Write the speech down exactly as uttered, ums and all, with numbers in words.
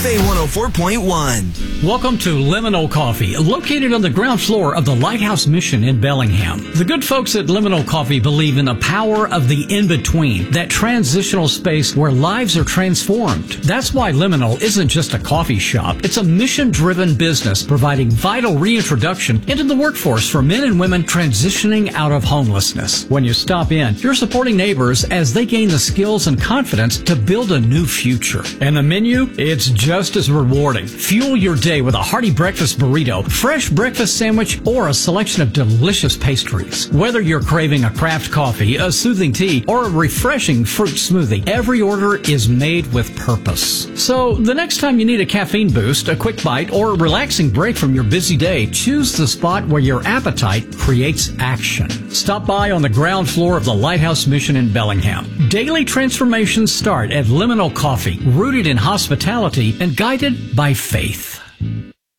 A one oh four point one. Welcome to Liminal Coffee, located on the ground floor of the Lighthouse Mission in Bellingham. The good folks at Liminal Coffee believe in the power of the in-between, that transitional space where lives are transformed. That's why Liminal isn't just a coffee shop. It's a mission-driven business providing vital reintroduction into the workforce for men and women transitioning out of homelessness. When you stop in, you're supporting neighbors as they gain the skills and confidence to build a new future. And the menu? It's just as rewarding. Fuel your day with a hearty breakfast burrito, fresh breakfast sandwich, or a selection of delicious pastries. Whether you're craving a craft coffee, a soothing tea, or a refreshing fruit smoothie, every order is made with purpose. So the next time you need a caffeine boost, a quick bite, or a relaxing break from your busy day, choose the spot where your appetite creates action. Stop by on the ground floor of the Lighthouse Mission in Bellingham. Daily transformations start at Liminal Coffee, rooted in hospitality and guided by faith.